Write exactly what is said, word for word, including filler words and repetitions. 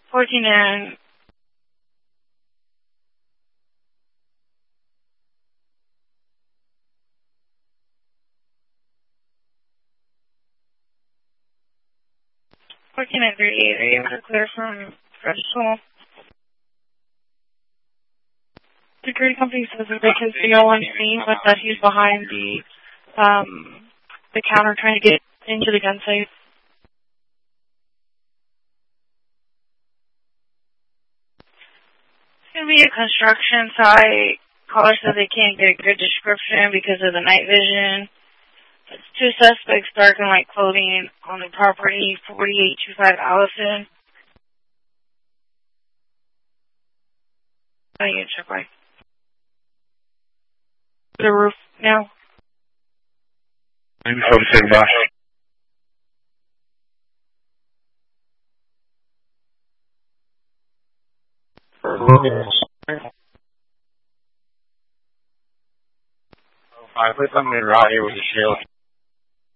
fourteen and fourteen and thirty-eight. Are you able to clear from Bristol? Security company says that they can see no one seen, but that he's behind the um the counter trying to get into the gun safe. It's gonna be a construction site. Caller said they can't get a good description because of the night vision. It's two suspects, dark and light clothing, on the property, forty-eight twenty-five Allison. I need to check my the roof now. I'm home saying bye. I put something right here with the shield.